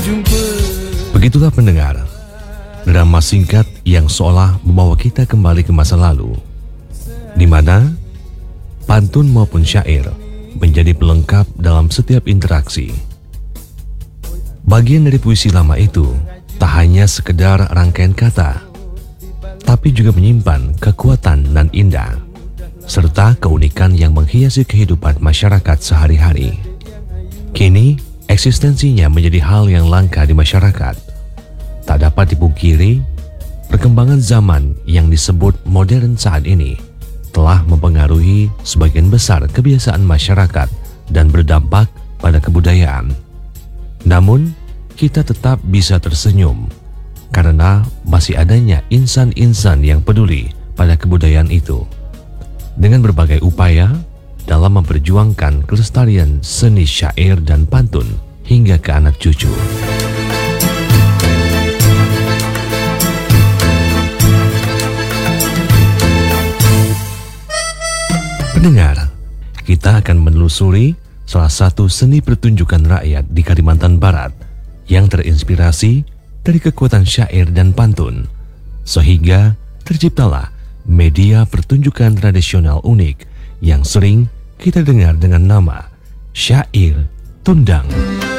Begitulah pendengar, drama singkat yang seolah membawa kita kembali ke masa lalu, di mana pantun maupun syair menjadi pelengkap dalam setiap interaksi. Bagian dari puisi lama itu tak hanya sekedar rangkaian kata, tapi juga menyimpan kekuatan dan indah, serta keunikan yang menghiasi kehidupan masyarakat sehari-hari. Kini, eksistensinya menjadi hal yang langka di masyarakat. Tak dapat dipungkiri, perkembangan zaman yang disebut modern saat ini telah mempengaruhi sebagian besar kebiasaan masyarakat dan berdampak pada kebudayaan. Namun, kita tetap bisa tersenyum karena masih adanya insan-insan yang peduli pada kebudayaan itu, dengan berbagai upaya dalam memperjuangkan kelestarian seni syair dan pantun hingga ke anak cucu. Pendengar, kita akan menelusuri salah satu seni pertunjukan rakyat di Kalimantan Barat yang terinspirasi dari kekuatan syair dan pantun, sehingga terciptalah media pertunjukan tradisional unik yang sering kita dengar dengan nama syair tundang.